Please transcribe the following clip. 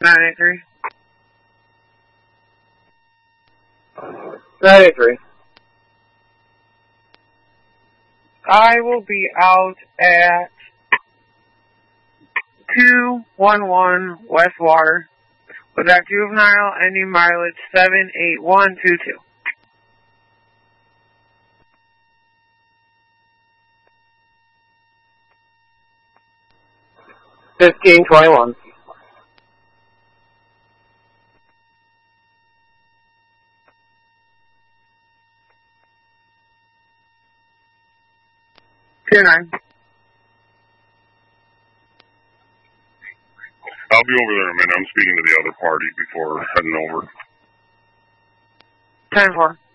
983. 983. I will be out at 211 West Water with that juvenile ending mileage 78122. 1521. 29. I'll be over there in a minute. I'm speaking to the other party before heading over. 10-4.